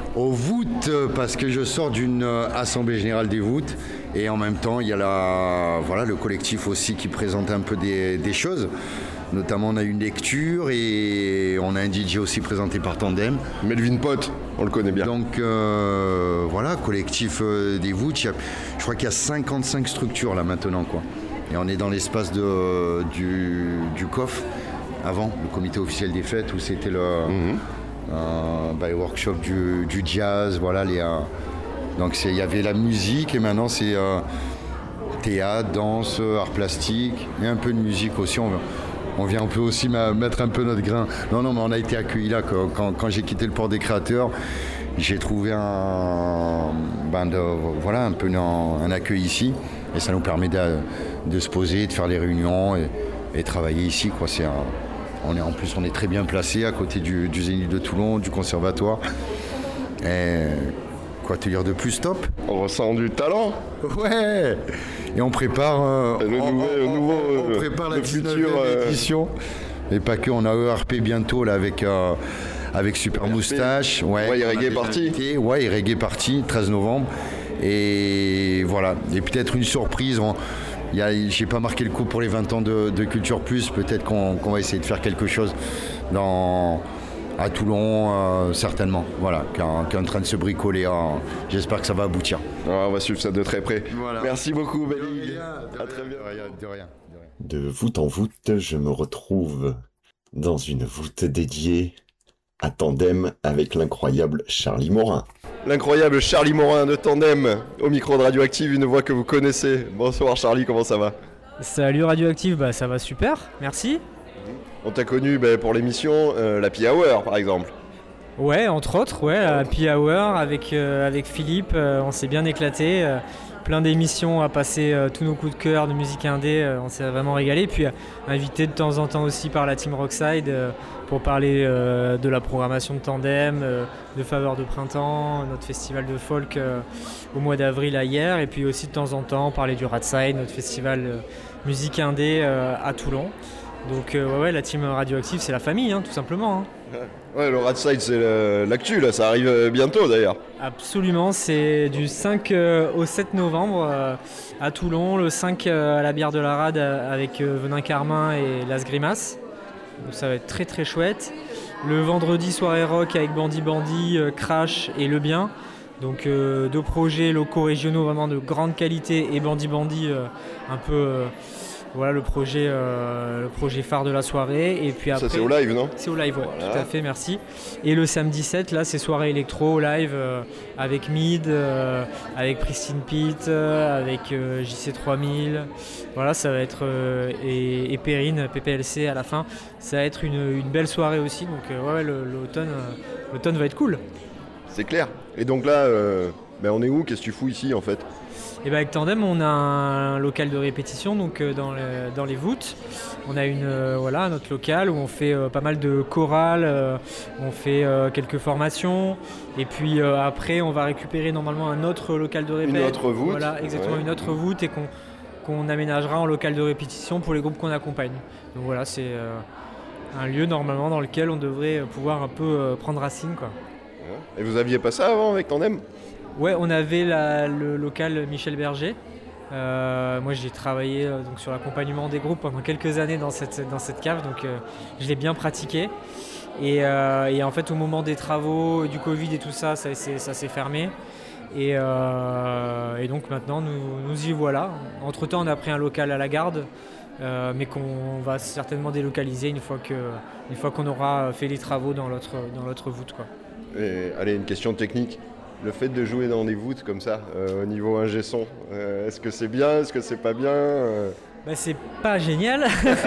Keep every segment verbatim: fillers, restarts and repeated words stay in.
Aux voûtes, parce que je sors d'une assemblée générale des voûtes et en même temps il y a la, voilà, le collectif aussi qui présente un peu des, des choses. Notamment on a une lecture et on a un D J aussi présenté par Tandem. Melvin Pot, on le connaît bien. Donc euh, voilà, collectif euh, des voûtes. Il y a, je crois qu'il y a cinquante-cinq structures là maintenant, quoi. Et on est dans l'espace de, du, du C O F, avant, le comité officiel des fêtes, où c'était le... Mm-hmm. Euh, bah, les workshops du, du jazz, voilà, les, euh, donc il y avait la musique et maintenant c'est euh, théâtre, danse, art plastique et un peu de musique aussi. On, on vient un peu aussi mettre un peu notre grain. Non, non, mais on a été accueillis là. Quand, quand, quand j'ai quitté le port des créateurs, j'ai trouvé un, ben de, voilà, un peu un, un accueil ici et ça nous permet de, de se poser, de faire les réunions et, et travailler ici, quoi. C'est un, On est, en plus, on est très bien placé à côté du, du Zénith de Toulon, du conservatoire. Et quoi te dire de plus, stop? On ressent du talent. Ouais. Et on prépare, euh, le on, nouvel, on, nouveau, on, on prépare le la dix-neuvième futur, euh... édition. Et pas que, on a E R P bientôt là avec, euh, avec Super E R P. Moustache. Ouais, ouais, Reggae parti. Ouais, Reggae parti, treize novembre. Et voilà. Et peut-être une surprise. On, Il a, j'ai pas marqué le coup pour les vingt ans de, de Culture Plus. Peut-être qu'on, qu'on va essayer de faire quelque chose dans, à Toulon, euh, certainement. Voilà, qui est en train de se bricoler. Hein. J'espère que ça va aboutir. Ah, on va suivre ça de très près. Voilà. Merci beaucoup, Belling. À très bien. De rien, de rien, de rien. De voûte en voûte, je me retrouve dans une voûte dédiée à Tandem avec l'incroyable Charlie Morin. L'incroyable Charlie Morin de Tandem, au micro de Radioactive, une voix que vous connaissez. Bonsoir Charlie, comment ça va? Salut Radioactive, bah ça va super, merci. On t'a connu bah, pour l'émission euh, l'Happy Hour par exemple. Ouais, entre autres, ouais, la Happy Hour avec, euh, avec Philippe, euh, on s'est bien éclaté. Euh, plein d'émissions à passer euh, tous nos coups de cœur de musique indé, euh, on s'est vraiment régalé. Puis euh, invité de temps en temps aussi par la Team Rockside euh, pour parler euh, de la programmation de Tandem, euh, de Faveur de Printemps, notre festival de folk euh, au mois d'avril à hier. Et puis aussi de temps en temps parler du Radside, notre festival euh, musique indé euh, à Toulon. Donc euh, ouais, ouais, la Team Radioactive c'est la famille, hein, tout simplement. Hein. Ouais, le Radside c'est le, l'actu, là, ça arrive bientôt d'ailleurs. Absolument, c'est du cinq euh, au sept novembre euh, à Toulon, le cinq euh, à la bière de la Rade euh, avec euh, Venin Carmin et Las Grimaces. Donc ça va être très très chouette. Le vendredi soirée rock avec Bandit Bandit, euh, Crash et Le Bien. Donc euh, deux projets locaux régionaux vraiment de grande qualité et Bandit Bandit euh, un peu... Euh, Voilà le projet, euh, le projet phare de la soirée. Et puis après, ça c'est au live, non? C'est au live, ouais, voilà. Tout à fait, merci. Et le samedi sept, là c'est soirée électro au live euh, avec Mid, euh, avec Pristine Pete, euh, avec euh, J C trois mille. Voilà, ça va être euh, et, et Perrine, P P L C à la fin. Ça va être une, une belle soirée aussi. Donc euh, ouais, le, l'automne, euh, l'automne va être cool. C'est clair. Et donc là, euh, ben on est où? Qu'est-ce que tu fous ici en fait? Et ben avec Tandem, on a un local de répétition donc euh, dans, le, dans les voûtes. On a une, euh, voilà, notre local où on fait euh, pas mal de chorales, euh, on fait euh, quelques formations. Et puis euh, après, on va récupérer normalement un autre local de répétition. Une autre voûte. Voilà, exactement, ouais. Une autre voûte et qu'on, qu'on aménagera en local de répétition pour les groupes qu'on accompagne. Donc voilà, c'est euh, un lieu normalement dans lequel on devrait pouvoir un peu euh, prendre racine, quoi. Et vous aviez pas ça avant avec Tandem? Ouais, on avait la, le local Michel Berger. Euh, moi, j'ai travaillé euh, donc, sur l'accompagnement des groupes pendant quelques années dans cette, dans cette cave, donc euh, je l'ai bien pratiqué. Et, euh, et en fait, au moment des travaux, du Covid et tout ça, ça, c'est, ça s'est fermé. Et, euh, et donc maintenant, nous, nous y voilà. Entre-temps, on a pris un local à la Garde, euh, mais qu'on va certainement délocaliser une fois, que, une fois qu'on aura fait les travaux dans l'autre, dans l'autre voûte, quoi. Et, allez, une question technique. Le fait de jouer dans des voûtes comme ça, euh, au niveau ingé son, euh, est-ce que c'est bien, est-ce que c'est pas bien euh... Bah, c'est pas génial.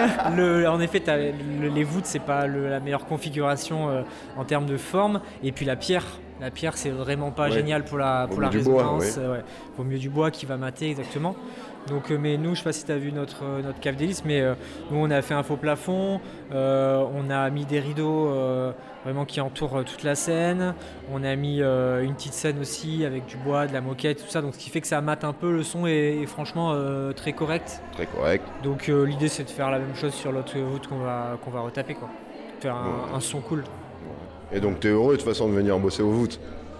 le, en effet, t'as, le, les voûtes, c'est pas le, la meilleure configuration euh, en termes de forme. Et puis la pierre, la pierre, c'est vraiment pas ouais. génial pour la, pour la résonance. Il ouais. ouais. Vaut mieux du bois qui va mater, exactement. Donc, euh, mais nous, je sais pas si tu as vu notre, notre cave d'hélice, mais euh, nous, on a fait un faux plafond, euh, on a mis des rideaux euh, vraiment qui entourent toute la scène, on a mis euh, une petite scène aussi avec du bois, de la moquette, tout ça, donc ce qui fait que ça mate un peu, le son est, est franchement euh, très correct. Très correct. Donc euh, l'idée, c'est de faire la même chose sur l'autre voûte qu'on va, qu'on va retaper, quoi. Faire un, ouais. un son cool. Et donc, tu es heureux de toute façon de venir bosser aux voûtes?